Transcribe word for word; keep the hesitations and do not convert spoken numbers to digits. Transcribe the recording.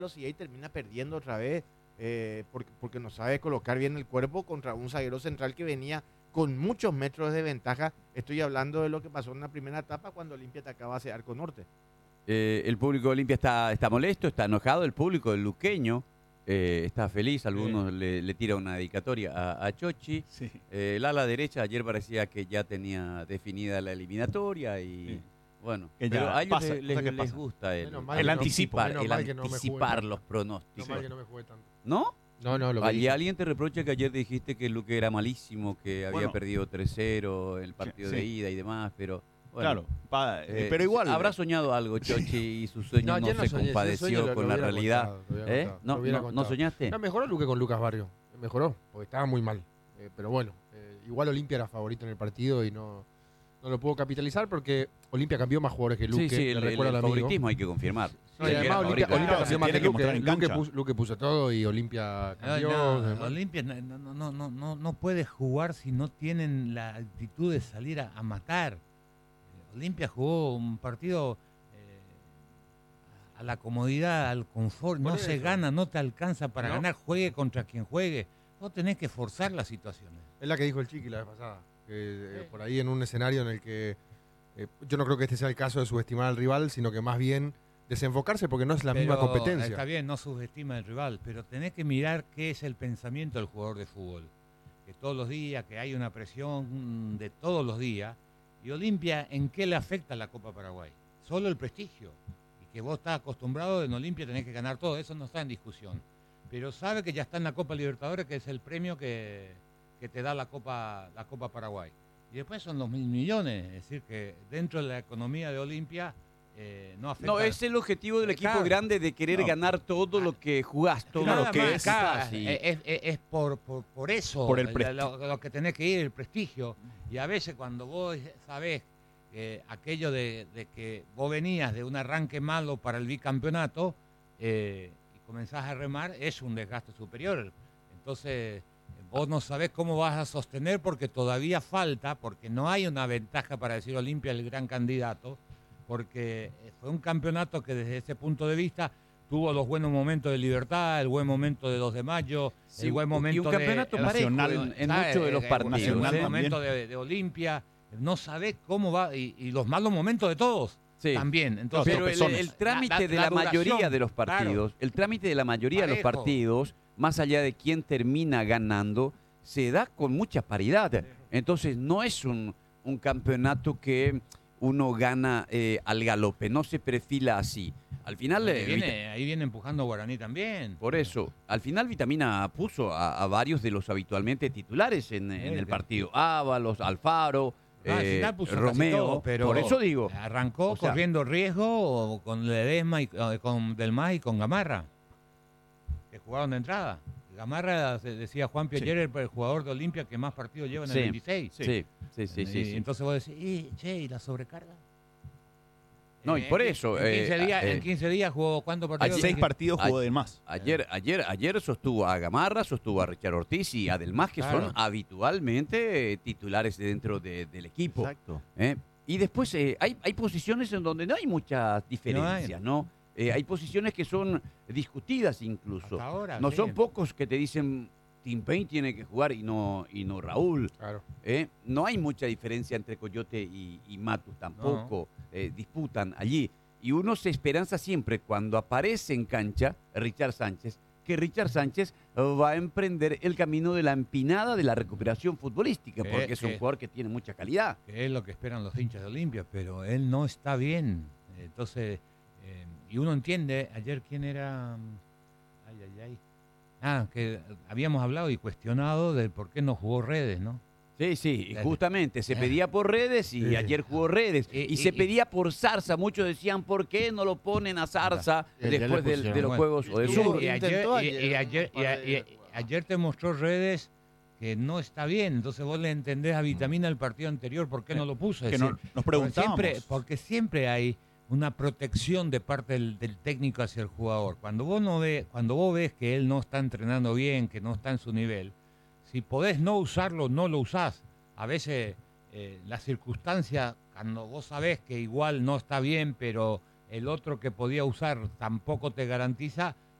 velocidad y termina perdiendo otra vez eh, porque, porque no sabe colocar bien el cuerpo contra un zaguero central que venía con muchos metros de ventaja. Estoy hablando de lo que pasó en la primera etapa cuando Olimpia atacaba hacia Arco Norte. Eh, el público de Olimpia está, está molesto, está enojado. El público del luqueño eh, está feliz. Algunos sí. le, le tiran una dedicatoria a, a Chochi. Sí. Eh, el ala derecha ayer parecía que ya tenía definida la eliminatoria y... Sí. Bueno, que pero a ellos pasa, les, les, les gusta el, el anticipo, el anticipar, el anticipar no los pronósticos. No, mal que no me jugué tanto. ¿No? No, no, lo que Allí alguien te reprocha que ayer dijiste que Luque era malísimo, que había bueno, perdido tres cero el partido sí. de ida y demás, pero bueno. Claro, pa, eh, eh, pero igual. Habrá soñado algo, Chochi, y su sueño no, no, no se soñé, compadeció lo, con lo la realidad. Contado, ¿Eh? Contado, ¿No, no, ¿No soñaste? No, mejoró Luque con Lucas Barrio. Mejoró, porque estaba muy mal. Eh, pero bueno, eh, igual Olimpia era favorito en el partido y no... No lo pudo capitalizar porque Olimpia cambió más jugadores que Luque. Sí, sí, el, el, el favoritismo hay que confirmar. No, y además Olimpia, Olimpia cambió más que Luque. Luque puso, Luque puso todo y Olimpia cambió. No, no, Olimpia no, no, no, no, no puede jugar si no tienen la actitud de salir a, a matar. Olimpia jugó un partido eh, a la comodidad, al confort. No se gana, no te alcanza para ¿No? ganar. Juegue contra quien juegue. Vos tenés que forzar las situaciones. Es la que dijo el Chiqui la vez pasada. Que, eh, por ahí en un escenario en el que eh, yo no creo que este sea el caso de subestimar al rival, sino que más bien desenfocarse porque no es la pero misma competencia. Está bien, no subestima al rival, pero tenés que mirar qué es el pensamiento del jugador de fútbol. Que todos los días, que hay una presión de todos los días. Y Olimpia, ¿en qué le afecta la Copa Paraguay? Solo el prestigio. Y que vos estás acostumbrado en Olimpia tenés que ganar todo, eso no está en discusión. Pero sabe que ya está en la Copa Libertadores, que es el premio que... que te da la Copa la Copa Paraguay. Y después son los mil millones, es decir, que dentro de la economía de Olimpia eh, no afecta. No, es el objetivo del equipo claro. grande de querer no. ganar todo lo que jugás, todo Nada lo que más, es. Claro, y... Es, es, es por, por, por eso por el lo, lo que tenés que ir, el prestigio. Y a veces cuando vos sabés eh, aquello de, de que vos venías de un arranque malo para el bicampeonato eh, y comenzás a remar, es un desgaste superior. Entonces... Vos no sabés cómo vas a sostener porque todavía falta, porque no hay una ventaja para decir Olimpia el gran candidato, porque fue un campeonato que desde ese punto de vista tuvo los buenos momentos de Libertad, el buen momento de dos de mayo, sí, el buen momento y un campeonato de, nacional en, en muchos de los partidos. El buen momento de, de Olimpia, no sabés cómo va, y, y los malos momentos de todos. Sí. También. Entonces, pero el, el trámite la, la, de la, la mayoría de los partidos, claro. el trámite de la mayoría Parejo. de los partidos, más allá de quién termina ganando, se da con mucha paridad. Entonces no es un, un campeonato que uno gana eh, al galope, no se perfila así. Al final... Ahí viene, ahí viene empujando Guaraní también. Por eso, al final Vitamina puso a, a varios de los habitualmente titulares en, en el partido. Ábalos, Alfaro... Ah, al final puso Romeo, todo, pero por eso digo. Arrancó o sea, corriendo riesgo con Ledesma y con Delmas y con Gamarra, que jugaron de entrada. Gamarra, decía Juanpi sí. ayer, el, el jugador de Olimpia que más partidos lleva en sí. el veintiséis. Sí, sí, sí. sí, sí, y, sí. Entonces vos decís, ¿y, che, ¿y la sobrecarga? No, y por eso... En quince, eh, días, eh, en quince días jugó ¿cuántos partidos? Seis partidos jugó Delmas. Ayer, ayer, ayer sostuvo a Gamarra, sostuvo a Richard Ortiz y a Delmas, que claro. son habitualmente titulares dentro de, del equipo. Exacto. ¿Eh? Y después eh, hay, hay posiciones en donde no hay muchas diferencias, ¿no? Hay, ¿no? Eh, hay posiciones que son discutidas incluso. Hasta ahora, no sí. son pocos que te dicen... Tim Payne tiene que jugar y no y no Raúl. Claro. ¿Eh? No hay mucha diferencia entre Coyote y, y Matus tampoco. No. Eh, disputan allí. Y uno se esperanza siempre cuando aparece en cancha Richard Sánchez, que Richard Sánchez va a emprender el camino de la empinada de la recuperación futbolística, porque eh, es un eh, jugador que tiene mucha calidad. Que es lo que esperan los hinchas de Olimpia, pero él no está bien. Entonces, eh, y uno entiende, ayer quién era... Ay, ay, ay. Ah, que habíamos hablado y cuestionado del por qué no jugó Redes, ¿no? Sí, sí, justamente, se pedía por Redes y sí. ayer jugó Redes. Y, y, y se y, pedía por Zarza, muchos decían, ¿por qué no lo ponen a Zarza ya, después del, de los bueno, Juegos o del Sur? Y ayer, y, ayer, y, ayer te mostró Redes que no está bien, entonces vos le entendés a Vitamina el partido anterior, ¿por qué no lo puso? Que es no, decir, nos preguntábamos. Porque siempre, porque siempre hay una protección de parte del, del técnico hacia el jugador. Cuando vos no ve, cuando vos ves que él no está entrenando bien, que no está en su nivel, si podés no usarlo, no lo usás. A veces eh, la circunstancia, cuando vos sabés que igual no está bien, pero el otro que podía usar tampoco te garantiza,